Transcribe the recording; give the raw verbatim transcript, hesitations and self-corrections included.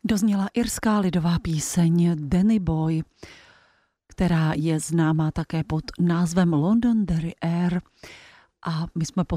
Dozněla irská lidová píseň Danny Boy, která je známá také pod názvem Londonderry Air, a my jsme